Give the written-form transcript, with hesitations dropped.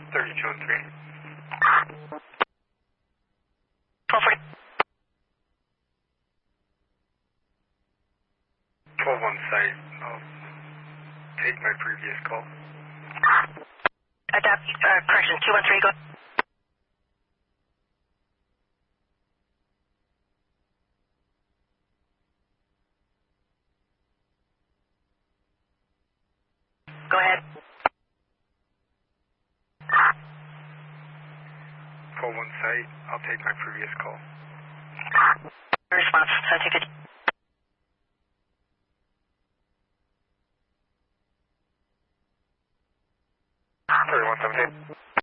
32 and 3. 1240. 12 on site. I'll take my previous call. Adapt, correction, 213, go. Go ahead. 12 on site. I'll take my previous call. Response, so take it. 3117.